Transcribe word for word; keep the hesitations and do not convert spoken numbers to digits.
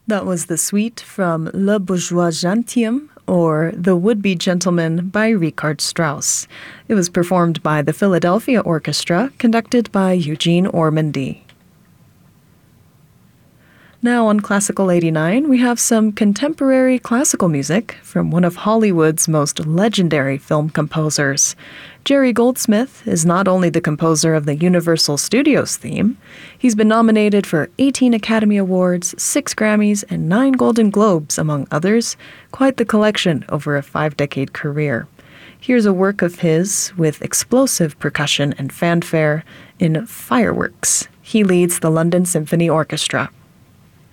That was the suite from Le Bourgeois Gentilhomme, or The Would-Be Gentleman by Richard Strauss. It was performed by the Philadelphia Orchestra, conducted by Eugene Ormandy. Now on Classical eighty-nine, we have some contemporary classical music from one of Hollywood's most legendary film composers. Jerry Goldsmith is not only the composer of the Universal Studios theme, he's been nominated for eighteen Academy Awards, six Grammys, and nine Golden Globes, among others. Quite the collection over a five-decade career. Here's a work of his with explosive percussion and fanfare in Fireworks. He leads the London Symphony Orchestra.